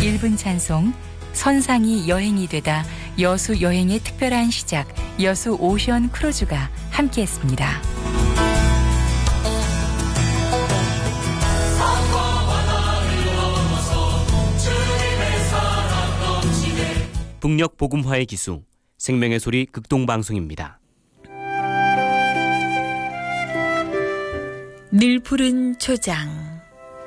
1분 찬송, 선상이 여행이 되다 여수 여행의 특별한 시작, 여수 오션 크루즈가 함께했습니다. 북녘 복음화의 기수, 생명의 소리 극동방송입니다. 늘 푸른 초장.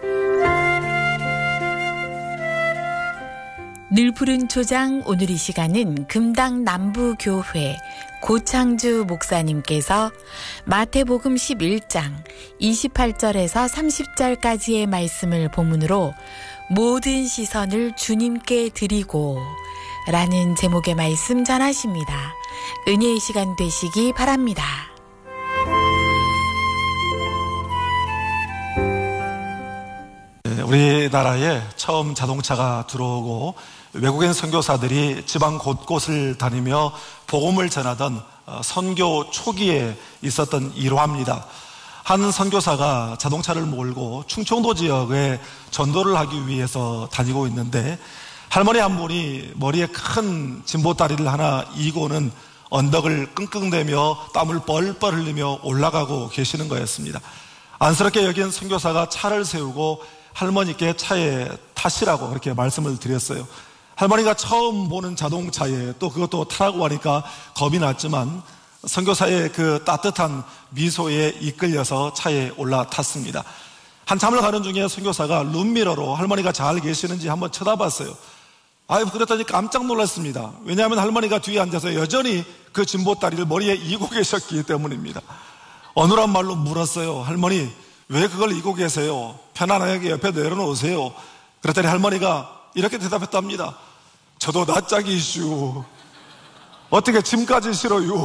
늘 푸른 초장, 오늘 이 시간은 금당 남부교회 고창주 목사님께서 마태복음 11장 28절에서 30절까지의 말씀을 본문으로 모든 시선을 주님께 드리고 라는 제목의 말씀 전하십니다. 은혜의 시간 되시기 바랍니다. 우리나라에 처음 자동차가 들어오고 외국인 선교사들이 지방 곳곳을 다니며 복음을 전하던 선교 초기에 있었던 일화입니다. 한 선교사가 자동차를 몰고 충청도 지역에 전도를 하기 위해서 다니고 있는데, 할머니 한 분이 머리에 큰 진보다리를 하나 이고는 언덕을 끙끙대며 땀을 뻘뻘 흘리며 올라가고 계시는 거였습니다. 안쓰럽게 여긴 선교사가 차를 세우고 할머니께 차에 타시라고 그렇게 말씀을 드렸어요. 할머니가 처음 보는 자동차에 또 그것도 타라고 하니까 겁이 났지만 선교사의 그 따뜻한 미소에 이끌려서 차에 올라탔습니다. 한참을 가는 중에 선교사가 룸미러로 할머니가 잘 계시는지 한번 쳐다봤어요. 그랬더니 깜짝 놀랐습니다. 왜냐하면 할머니가 뒤에 앉아서 여전히 그 진보다리를 머리에 이고 계셨기 때문입니다. 어눌한 말로 물었어요. 할머니, 왜 그걸 이고 계세요? 편안하게 옆에 내려놓으세요. 그랬더니 할머니가 이렇게 대답했답니다. 저도 낯짝이슈. 어떻게 짐까지 실어요?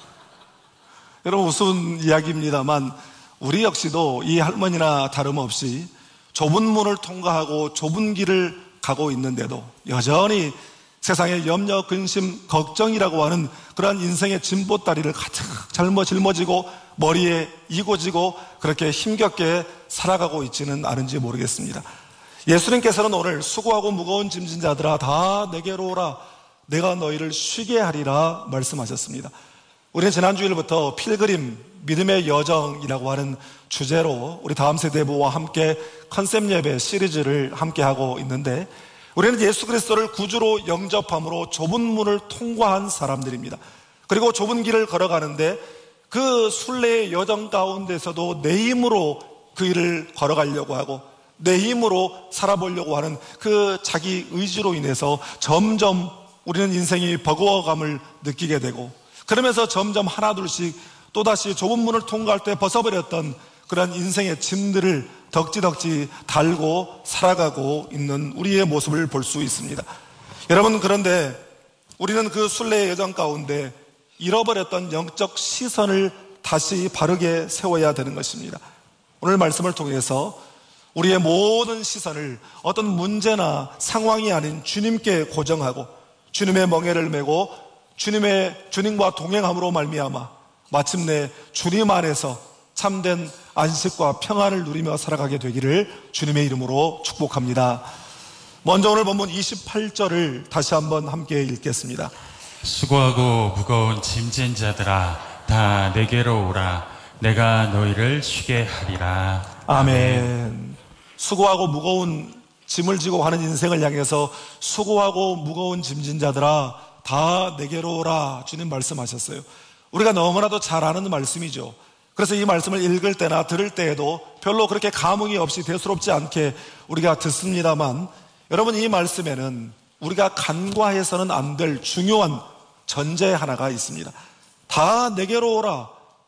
여러분, 우스운 이야기입니다만 우리 역시도 이 할머니나 다름없이 좁은 문을 통과하고 좁은 길을 가고 있는데도 여전히 세상에 염려, 근심, 걱정이라고 하는 그러한 인생의 진보다리를 가득 짊어지고 머리에 이고지고 그렇게 힘겹게 살아가고 있지는 않은지 모르겠습니다. 예수님께서는 오늘 수고하고 무거운 짐진 자들아 다 내게로 오라, 내가 너희를 쉬게 하리라 말씀하셨습니다. 우리는 지난주일부터 필그림, 믿음의 여정이라고 하는 주제로 우리 다음 세대부와 함께 컨셉 예배 시리즈를 함께 하고 있는데, 우리는 예수 그리스도를 구주로 영접함으로 좁은 문을 통과한 사람들입니다. 그리고 좁은 길을 걸어가는데 그 순례의 여정 가운데서도 내 힘으로 그 길을 걸어가려고 하고 내 힘으로 살아보려고 하는 그 자기 의지로 인해서 점점 우리는 인생이 버거워감을 느끼게 되고, 그러면서 점점 하나둘씩 또다시 좁은 문을 통과할 때 벗어버렸던 그런 인생의 짐들을 덕지덕지 달고 살아가고 있는 우리의 모습을 볼 수 있습니다. 여러분, 그런데 우리는 그 순례의 여정 가운데 잃어버렸던 영적 시선을 다시 바르게 세워야 되는 것입니다. 오늘 말씀을 통해서 우리의 모든 시선을 어떤 문제나 상황이 아닌 주님께 고정하고 주님의 멍에를 메고 주님과 동행함으로 말미암아 마침내 주님 안에서 참된 안식과 평안을 누리며 살아가게 되기를 주님의 이름으로 축복합니다. 먼저 오늘 본문 28절을 다시 한번 함께 읽겠습니다. 수고하고 무거운 짐진 자들아 다 내게로 오라, 내가 너희를 쉬게 하리라. 아멘. 수고하고 무거운 짐을 지고 가는 인생을 향해서 수고하고 무거운 짐진 자들아 다 내게로 오라, 주님 말씀하셨어요. 우리가 너무나도 잘 아는 말씀이죠. 그래서 이 말씀을 읽을 때나 들을 때에도 별로 그렇게 감흥이 없이 대수롭지 않게 우리가 듣습니다만, 여러분, 이 말씀에는 우리가 간과해서는 안 될 중요한 전제 하나가 있습니다. 다 내게로 오라.